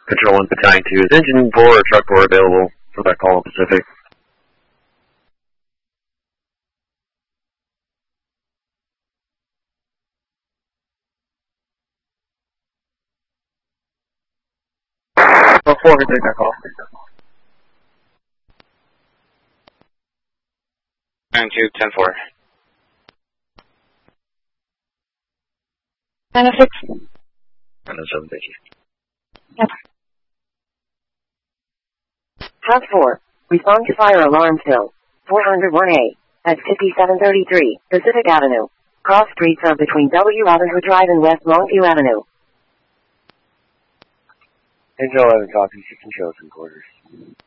Control 1, Battalion 2. Is Engine 4 or Truck 4 available for that call in Pacific? Oh, 4, we take that call. 92, 10-4. 906. 907, thank you. Yep. House 4. Respond to fire alarm fill. 401A. At 5733 Pacific Avenue. Cross streets are between W. Avenue Drive and West Longview Avenue. Angel 11 copies, 16 shows in quarters.